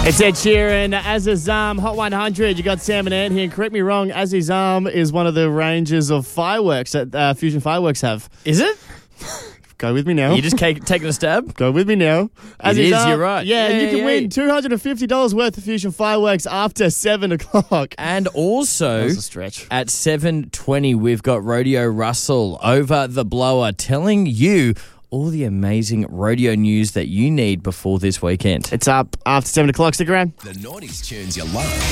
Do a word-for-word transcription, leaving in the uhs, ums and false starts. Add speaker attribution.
Speaker 1: It's Ed Sheeran, Azazam, Hot one hundred. You got Sam and Ant here. And correct me wrong, Azazam is one of the ranges of fireworks that uh, Fusion Fireworks have.
Speaker 2: Is it?
Speaker 1: Go with me now.
Speaker 2: You just take, taking a stab?
Speaker 1: Go with me now.
Speaker 2: It is, you're right.
Speaker 1: Yeah,
Speaker 2: Yeah,
Speaker 1: you can
Speaker 2: yeah,
Speaker 1: win
Speaker 2: yeah.
Speaker 1: two hundred fifty dollars worth of Fusion Fireworks after seven o'clock.
Speaker 2: And also,
Speaker 1: That was a stretch.
Speaker 2: at seven twenty, we've got Rodeo Russell over the blower telling you all the amazing rodeo news that you need before this weekend.
Speaker 1: It's up after seven o'clock. Stick around.
Speaker 3: The nineties tunes you love.